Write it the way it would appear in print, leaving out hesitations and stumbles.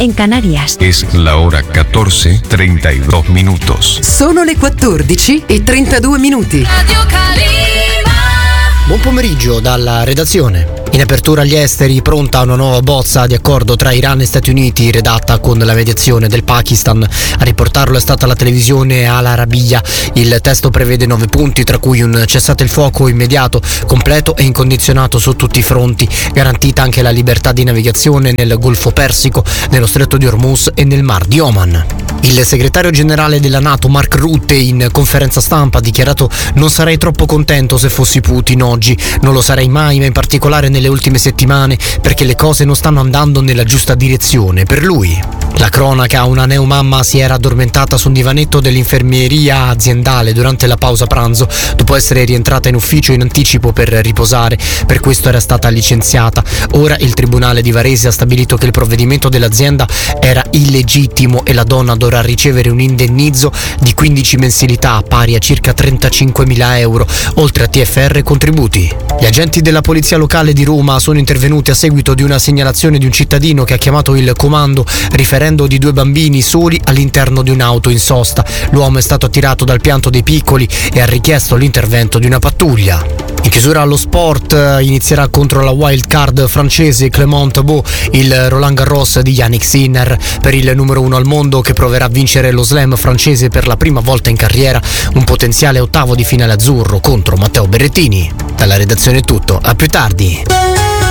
en Canarias. Es la hora 14:32 minutos. Sono le 14:32. Radio Calima. Buon pomeriggio dalla redazione. In apertura agli esteri, pronta una nuova bozza di accordo tra Iran e Stati Uniti, redatta con la mediazione del Pakistan. A riportarlo è stata la televisione Al Arabiya. Il testo prevede 9 punti, tra cui un cessate il fuoco immediato, completo e incondizionato su tutti i fronti, garantita anche la libertà di navigazione nel Golfo Persico, nello Stretto di Hormuz e nel Mar di Oman. Il segretario generale della NATO, Mark Rutte, in conferenza stampa ha dichiarato: non sarei troppo contento se fossi Putin oggi, non lo sarei mai, ma in particolare nelle ultime settimane, perché le cose non stanno andando nella giusta direzione per lui. La cronaca: una neomamma si era addormentata su un divanetto dell'infermieria aziendale durante la pausa pranzo, dopo essere rientrata in ufficio in anticipo per riposare. Per questo era stata licenziata. Ora il tribunale di Varese ha stabilito che il provvedimento dell'azienda era illegittimo e la donna dovrà ricevere un indennizzo di 15 mensilità pari a circa 35.000 euro, oltre a TFR e contributi. Gli agenti della polizia locale di Roma sono intervenuti a seguito di una segnalazione di un cittadino che ha chiamato il comando riferendo di 2 bambini soli all'interno di un'auto in sosta. L'uomo è stato attirato dal pianto dei piccoli e ha richiesto l'intervento di una pattuglia. In chiusura allo sport, inizierà contro la wild card francese Clément Beau il Roland Garros di Yannick Sinner. Per il numero 1 al mondo, che proverà a vincere lo slam francese per la prima volta in carriera, un potenziale ottavo di finale azzurro contro Matteo Berrettini. Dalla redazione è tutto, a più tardi.